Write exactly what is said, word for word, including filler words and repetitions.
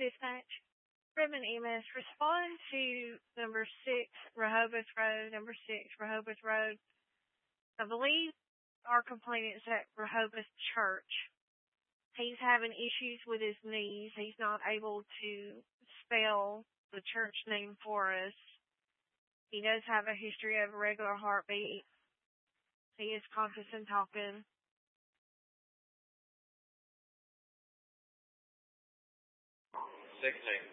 dispatch. Ribbon E M S, respond to number six, Rehoboth Road, number six, Rehoboth Road. I believe our complainant is at Rehoboth Church. He's having issues with his knees. He's not able to spell the church name for us. He does have a history of irregular heartbeat. He is conscious and talking. Sixteen.